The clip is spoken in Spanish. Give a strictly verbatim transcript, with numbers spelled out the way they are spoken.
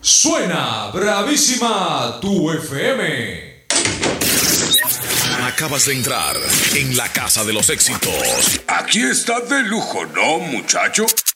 Suena bravísima tu F M. Acabas de entrar en la casa de los éxitos. Aquí está de lujo, ¿no, muchacho?